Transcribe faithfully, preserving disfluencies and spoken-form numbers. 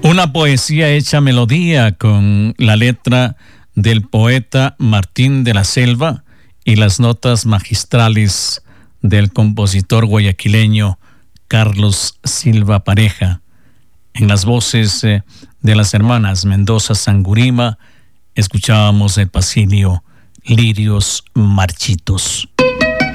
Una poesía hecha melodía con la letra del poeta Martín de la Selva y las notas magistrales del compositor guayaquileño Carlos Silva Pareja. En las voces eh, de las hermanas Mendoza Sangurima escuchábamos el pasillo Lirios Marchitos.